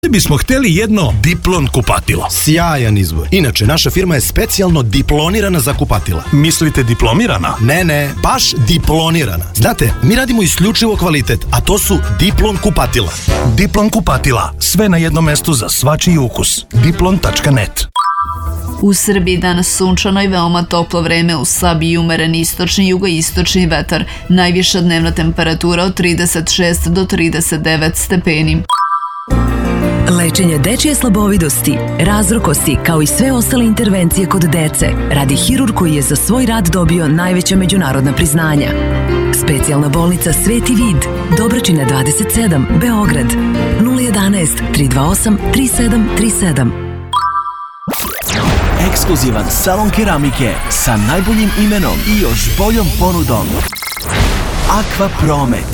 bismo hteli jedno Diplon kupatilo. Sjajan izbor. Inače, naša firma je specijalno diplonirana za kupatila. Mislite diplomirana? Ne, baš diplonirana. Znate, mi radimo isključivo kvalitet, a to su Diplon kupatila. Diplon kupatila. Sve na jednom mestu za svačiji ukus. Diplon.net. U Srbiji danas sunčano i veoma toplo vreme uz slab i umeren istočni i jugoistočni vetar. Najviša dnevna temperatura od 36 do 39 stepeni. Lečenje dečije slabovidosti, razrokosti kao i sve ostale intervencije kod dece radi hirurg koji je za svoj rad dobio najveća međunarodna priznanja. Specijalna bolnica Sveti Vid, Dobračina 27, Beograd, 011 328 3737. Ekskluzivan salon keramike sa najboljim imenom i još boljom ponudom. Aqua Promet.